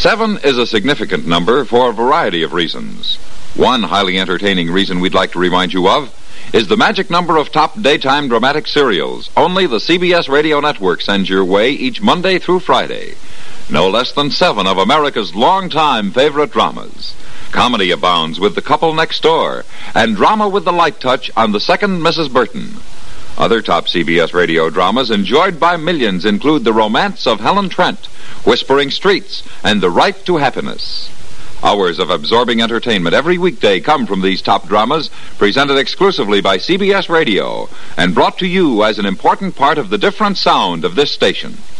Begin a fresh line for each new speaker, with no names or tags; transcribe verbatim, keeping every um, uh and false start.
Seven is a significant number for a variety of reasons. One highly entertaining reason we'd like to remind you of is the magic number of top daytime dramatic serials only the C B S Radio Network sends your way each Monday through Friday. No less than seven of America's longtime favorite dramas. Comedy abounds with The Couple Next Door, and drama with the light touch on The Second Missus Burton. Other top C B S radio dramas enjoyed by millions include The Romance of Helen Trent, Whispering Streets, and The Right to Happiness. Hours of absorbing entertainment every weekday come from these top dramas, presented exclusively by C B S Radio, and brought to you as an important part of the different sound of this station.